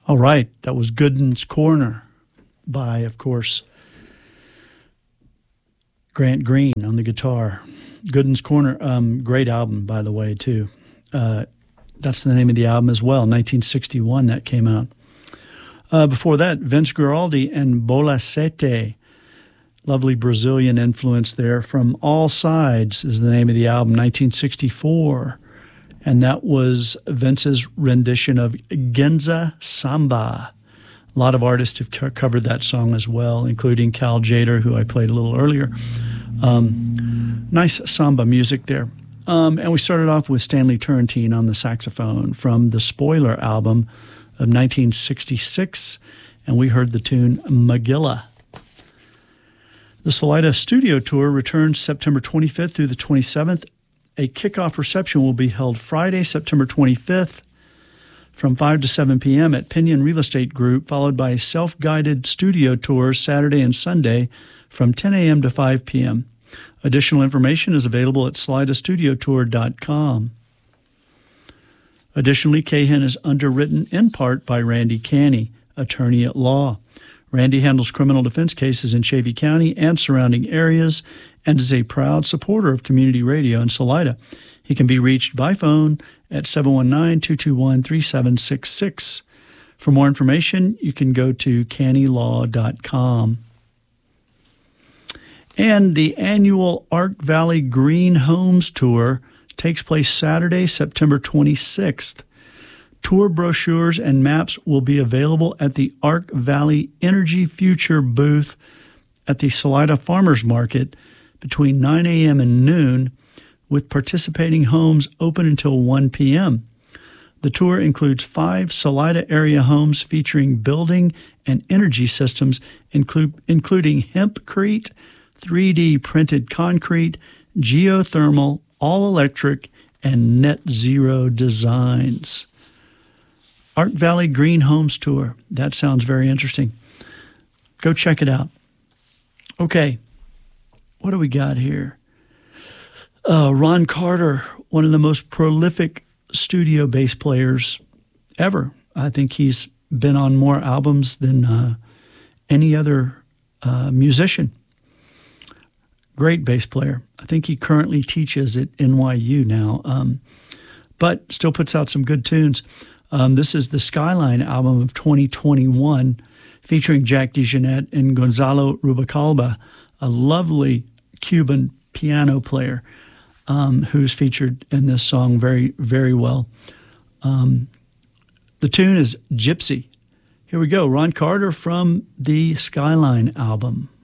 All right, that was Gooden's Corner by, of course, Grant Green on the guitar. Gooden's Corner, great album, by the way, too. That's the name of the album as well, 1961 that came out. Before that, Vince Guaraldi and Bola Sete, lovely Brazilian influence there. From All Sides is the name of the album, 1964. And that was Vince's rendition of Genza Samba. A lot of artists have covered that song as well, including Cal Jader, who I played a little earlier. Nice samba music there. And we started off with Stanley Turrentine on the saxophone from the Spoiler album of 1966, and we heard the tune Magilla. The Salida Studio Tour returns September 25th through the 27th. A kickoff reception will be held Friday, September 25th from 5 to 7 p.m. at Pinion Real Estate Group, followed by self-guided studio tours Saturday and Sunday from 10 a.m. to 5 p.m. Additional information is available at slidastudiotour.com. Additionally, Cahen is underwritten in part by Randy Canny, attorney at law. Randy handles criminal defense cases in Chaffee County and surrounding areas and is a proud supporter of community radio in Salida. He can be reached by phone at 719-221-3766. For more information, you can go to cannylaw.com. And the annual Ark Valley Green Homes Tour takes place Saturday, September 26th. Tour brochures and maps will be available at the Ark Valley Energy Future booth at the Salida Farmers Market between 9 a.m. and noon, with participating homes open until 1 p.m. The tour includes 5 Salida area homes featuring building and energy systems, including hempcrete, 3D printed concrete, geothermal, all-electric, and net zero designs. Ark Valley Green Homes Tour. That sounds very interesting. Go check it out. Okay, what do we got here? Ron Carter, one of the most prolific studio bass players ever. I think he's been on more albums than any other musician. Great bass player. I think he currently teaches at NYU now, but still puts out some good tunes. This is the Skyline album of 2021, featuring Jack DeJohnette and Gonzalo Rubalcaba, a lovely Cuban piano player who's featured in this song very, very well. The tune is Gypsy. Here we go, Ron Carter from the Skyline album.